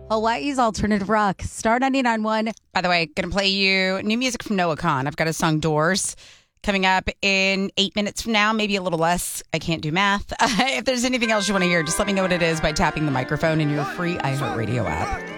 Hawaii's alternative rock, Star 99.1. By the way, going to play you new music from Noah Kahan. I've got a song Doors coming up in 8 minutes from now, maybe a little less. I can't do math. If there's anything else you want to hear, just let me know what it is by tapping the microphone in your free iHeartRadio app.